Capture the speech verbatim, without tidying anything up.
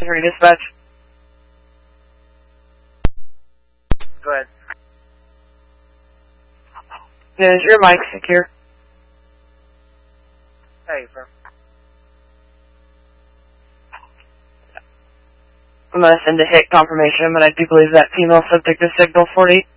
Henry Dispatch. Go ahead. Is your mic secure? Hey, firm. I'm going to send a hit confirmation, but I do believe that female subject is signal forty.